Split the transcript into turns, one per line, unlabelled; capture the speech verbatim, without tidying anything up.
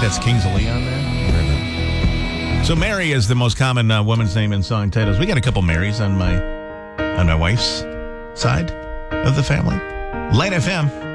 think that's Kings of Leon there. So Mary is the most common uh, woman's name in song titles. We got a couple Marys on my on my wife's side of the family. Lane F M.